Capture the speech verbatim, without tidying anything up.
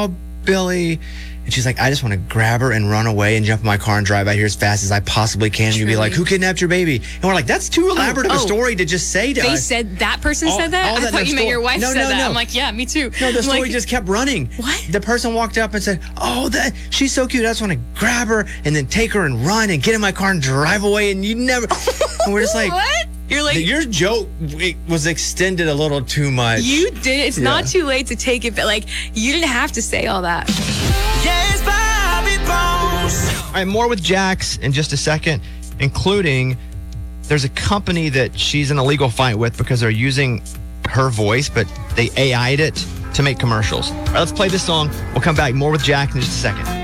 oh, Billy. And she's like, I just want to grab her and run away and jump in my car and drive out here as fast as I possibly can. And you'd be like, who kidnapped your baby? And we're like, that's too elaborate oh, of a oh. story to just say to They us. said that person all, said that? all I that thought you meant sto- your wife no, said no, that. no. I'm like, yeah, me too. No, the I'm story like, just kept running. What? The person walked up and said, oh, that she's so cute. I just want to grab her and then take her and run and get in my car and drive away. And you never. And we're just like, what? You're like, your joke it was extended a little too much. You did. It's Yeah. not too late to take it, but like, you didn't have to say all that. Yes, Bobby Bones. All right, more with Jax in just a second, including there's a company that she's in a legal fight with because they're using her voice, but they A I'd it to make commercials. All right, let's play this song. We'll come back. More with Jax in just a second.